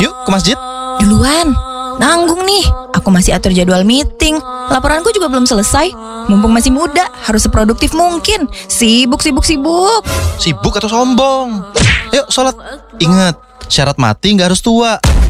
Yuk ke masjid. Duluan, nanggung nih. Aku masih atur jadwal meeting. Laporanku juga belum selesai. Mumpung masih muda, harus seproduktif mungkin. Sibuk. Sibuk atau sombong? Yuk sholat. Ingat, syarat mati nggak harus tua.